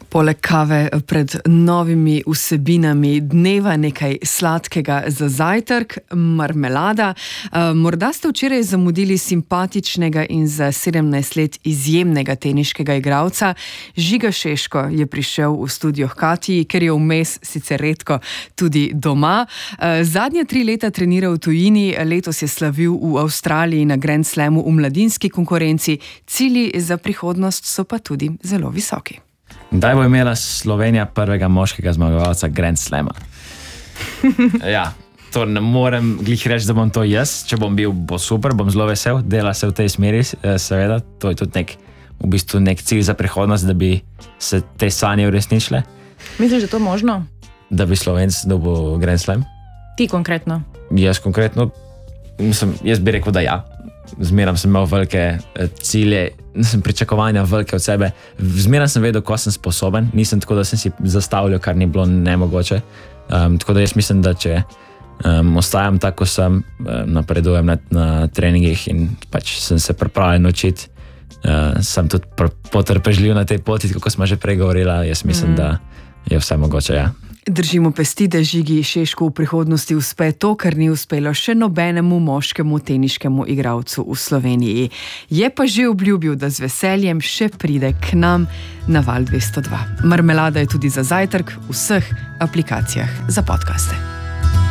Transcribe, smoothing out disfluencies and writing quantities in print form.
Poleg kave pred novimi vsebinami dneva nekaj sladkega za zajtrk, marmelada. Morda ste včeraj zamudili simpatičnega in za 17 let izjemnega teniškega igralca. Žiga Šeško je prišel v studio h Katji, ker je vmes sicer redko tudi doma. Zadnja 3 leta trenira v tujini, letos je slavil v Avstraliji na Grand Slamu v mladinski konkurenci. Cilji za prihodnost so pa tudi zelo visoki. Kdaj bo imela Slovenija prvega moškega zmagovalca Grand Slama? Ja, to ne morem glih reči, da bom to jaz. Če bom bil, bo super, bom zelo vesel. Dela se v tej smeri, seveda. To je tudi nek cilj za prihodnost, da bi se te sanje uresničile. Misliš, da je to možno? Da bi Slovenc dobil Grand Slam? Ti konkretno? Jaz konkretno, jaz bi rekel, da ja. Zmeram sem imel velike cilje, pričakovanja velike od sebe. Zmeram sem vedel, ko sem sposoben. Nisem tako, da sem si zastavljal, kar ni bilo nemogoče. Tako da jaz mislim, da če ostajam tako, ko sem, napredujem na treningih in pač sem se pripravljen učiti. Sem tudi potrpežljiv na tej poti, kako smo že prej govorila. Jaz mislim, da je vse mogoče, ja. Držimo pesti, da Žigi Šeško v prihodnosti uspe to, kar ni uspelo še nobenemu moškemu teniškemu igralcu v Sloveniji. Je pa že obljubil, da z veseljem še pride k nam na Val 202. Marmelada je tudi za zajtrk v vseh aplikacijah za podcaste.